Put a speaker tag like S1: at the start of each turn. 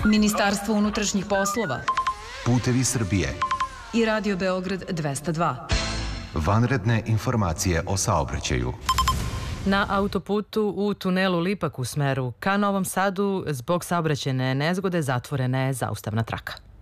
S1: Ministarstvo unutrašnjih poslova,
S2: Putevi Srbije
S1: i Radio Beograd 202.
S2: Vanredne informacije o saobraćaju.
S3: Na autoputu u tunelu Lipak u smeru ka Novom Sadu zbog saobraćajne nezgode zatvorena je zaustavna traka.